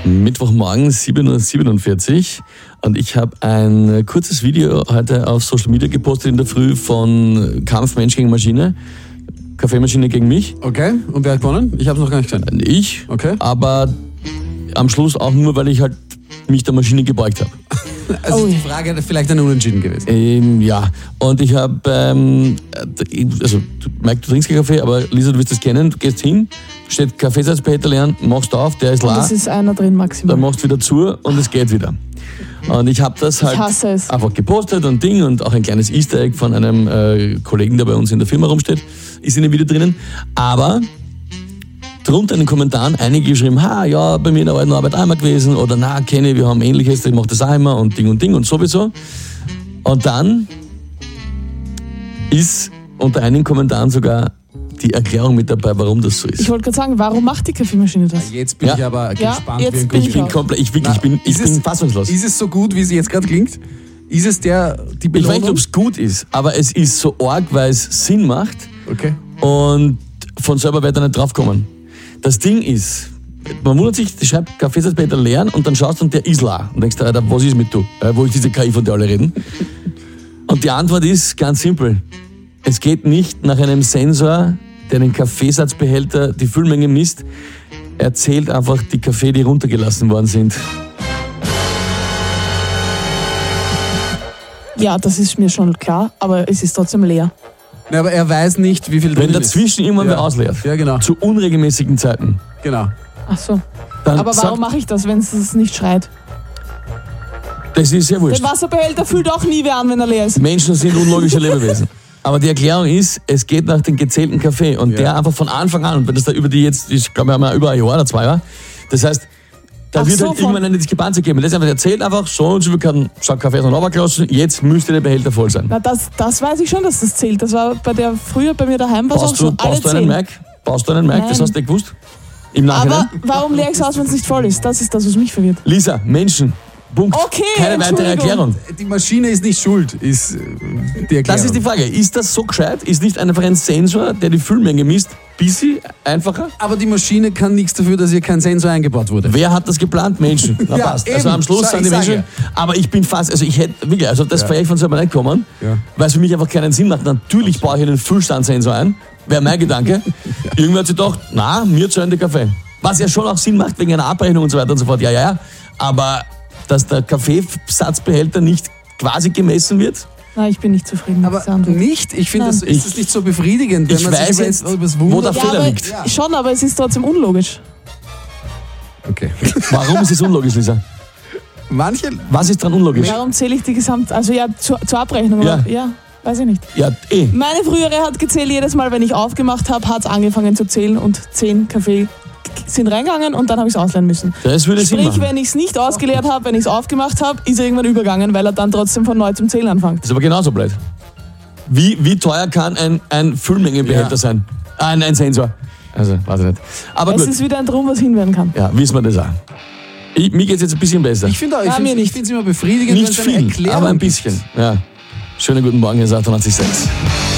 Mittwochmorgen, 7:47 Uhr. Und ich habe ein kurzes Video heute auf Social Media gepostet in der Früh von Kampf Mensch gegen Maschine. Kaffeemaschine gegen mich. Okay, und wer hat gewonnen? Ich habe es noch gar nicht gesehen. Ich, Okay. aber am Schluss auch nur, weil ich halt mich der Maschine gebeugt habe. Also die Frage hätte vielleicht eine Unentschieden gewesen. Ja, und ich habe, also Mike, du trinkst keinen Kaffee, aber Lisa, du wirst das kennen, du gehst hin, steht Kaffeesatzbehälter leeren, machst auf, der ist Und leer, es ist einer drin maximal. dann machst du wieder zu und es geht wieder. Und ich habe das halt hasse es. einfach gepostet und Ding und auch ein kleines Easter Egg von einem Kollegen, der bei uns in der Firma rumsteht, ist in dem Video drinnen. Aber drunter in den Kommentaren einige geschrieben, ja, bei mir in der alten Arbeit einmal gewesen oder na, kenne ich, wir haben Ähnliches, ich mache das auch immer und Ding und sowieso. Und dann ist unter einigen Kommentaren sogar die Erklärung mit dabei, warum das so ist. Ich wollte gerade sagen, warum macht die Kaffeemaschine das? Jetzt bin ich aber gespannt. jetzt wie ein bin Ich bin komplett, ich bin fassungslos. Ist es so gut, wie sie jetzt gerade klingt? Ist es die Ich weiß Belohnung? nicht, ob es gut ist, aber es ist so arg, weil es Sinn macht Okay. und von selber wird er nicht draufkommen. Das Ding ist, man wundert sich, du schreibst Kaffeesatzbehälter leeren und dann schaust du und der ist leer. Und denkst dir, Alter, was ist mit du? Wo ist diese KI, von der alle reden? Und die Antwort ist ganz simpel. Es geht nicht nach einem Sensor, der den Kaffeesatzbehälter die Füllmenge misst. Er zählt einfach die Kaffee, die runtergelassen worden sind. Ja, das ist mir schon klar, aber es ist trotzdem leer. Ja, aber er weiß nicht, wie viel Wenn drin ist. dazwischen irgendwann wer ausleert, Ja, genau. zu unregelmäßigen Zeiten, Genau. Ach so. dann Aber warum sagt, mache ich das, wenn es nicht schreit? das ist sehr wurscht. Den Wasserbehälter füllt auch nie wer an, wenn er leer ist. Menschen sind unlogische Lebewesen. Aber die Erklärung ist, es geht nach dem gezählten Kaffee und der einfach von Anfang an, und wenn das da über die jetzt, ich glaube, wir haben ja über ein Jahr oder 2 Jahre, das heißt, da Ach wird so, halt irgendwann eine Diskrepanz geben. Das einfach erzählt einfach, so und so viel kann Kaffee aus dem runtergelassen, jetzt müsste der Behälter voll sein. Na, das weiß ich schon, dass das zählt. Das war früher bei mir daheim, war es auch so. Alle Baust du einen zählen. Mac? Baust du einen Mac? Das Nein. hast du nicht gewusst? Im Nachhinein? Aber warum leere ich es aus, wenn es nicht voll ist? Das ist das, was mich verwirrt. Lisa, Menschen. Punkt. Okay, Keine weitere Entschuldigung. Erklärung. Die Maschine ist nicht schuld, ist die Erklärung. Das ist die Frage. Ist das so gescheit? Ist nicht einfach ein Sensor, der die Füllmenge misst, bisschen einfacher? Aber die Maschine kann nichts dafür, dass hier kein Sensor eingebaut wurde. Wer hat das geplant? Menschen. Na Ja, passt. eben. Also am Schluss Schau, sind die ich sage Menschen. Aber ich bin fast, also ich hätte, wirklich, also das wäre ich von selber nicht kommen, Ja. weil es für mich einfach keinen Sinn macht. Natürlich baue ich einen Füllstandsensor ein. Wäre mein Gedanke. Irgendwer hat sich gedacht, na, mir zahlen die Kaffee. Was ja schon auch Sinn macht wegen einer Abrechnung und so weiter und so fort. Ja. Aber dass der Kaffeesatzbehälter nicht quasi gemessen wird? Nein, ich bin nicht zufrieden mit Aber dieser Antwort. nicht? Ich finde, Nein. ist das nicht so befriedigend, wenn Ich man weiß sich jetzt, über das wo Wunder... der Fehler aber, liegt. Schon, aber es ist trotzdem unlogisch. Okay. Warum ist es unlogisch, Lisa? Manche... Was ist dran unlogisch? Warum zähle ich die also zur Abrechnung? Ja. Aber, ja, weiß ich nicht. Ja, Meine frühere hat gezählt, jedes Mal, wenn ich aufgemacht habe, hat es angefangen zu zählen und 10 Kaffee sind reingegangen und dann habe ich es ausleeren müssen. Das würde Sinn Sprich, machen. wenn ich es nicht ausgeleert habe, wenn ich es aufgemacht habe, ist er irgendwann übergangen, weil er dann trotzdem von neu zum Zählen anfängt. Das ist aber genauso blöd. Wie teuer kann ein Füllmengenbehälter Ja. sein? Ein Sensor. Also, weiß ich nicht. Aber Es gut. ist wieder ein Drum, was hinwerden kann. Ja, wissen wir das auch. Mir geht es jetzt ein bisschen besser. Ich finde Ja, mir nicht. es immer befriedigend, Nicht wenn es eine viel, Erklärung aber ein gibt. bisschen. Ja. Schönen guten Morgen, hier ist 886.